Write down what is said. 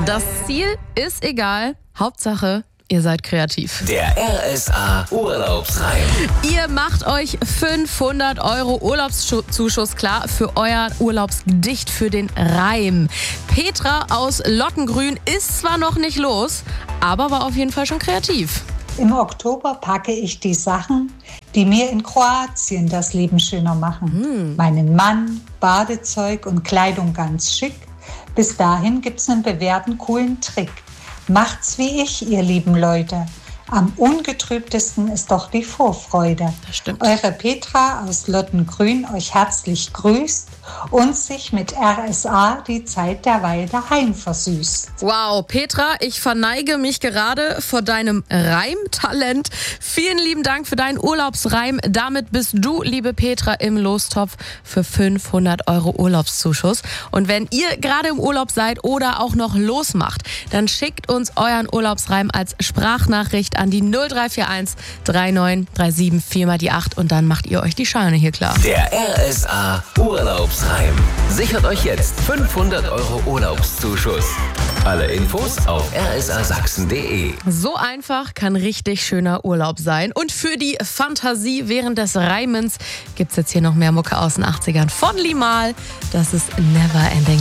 Das Ziel ist egal. Hauptsache, ihr seid kreativ. Der RSA Urlaubsreim. Ihr macht euch 500 € Urlaubszuschuss klar für euer Urlaubsgedicht für den Reim. Petra aus Lottengrün ist zwar noch nicht los, aber war auf jeden Fall schon kreativ. Im Oktober packe ich die Sachen, die mir in Kroatien das Leben schöner machen. Meinen Mann, Badezeug und Kleidung ganz schick. Bis dahin gibt's einen bewährten, coolen Trick. Macht's wie ich, ihr lieben Leute. Am ungetrübtesten ist doch die Vorfreude. Das stimmt. Eure Petra aus Lottengrün euch herzlich grüßt und sich mit RSA die Zeit derweil daheim versüßt. Wow, Petra, ich verneige mich gerade vor deinem Reimtalent. Vielen lieben Dank für deinen Urlaubsreim. Damit bist du, liebe Petra, im Lostopf für 500 € Urlaubszuschuss. Und wenn ihr gerade im Urlaub seid oder auch noch losmacht, dann schickt uns euren Urlaubsreim als Sprachnachricht an die 0341 3937 4x8 und dann macht ihr euch die Scheine hier klar. Der RSA Urlaubsreim. Sichert euch jetzt 500 € Urlaubszuschuss. Alle Infos auf rsasachsen.de. So einfach kann richtig schöner Urlaub sein. Und für die Fantasie während des Reimens gibt's jetzt hier noch mehr Mucke aus den 80ern von Limahl. Das ist Never Ending.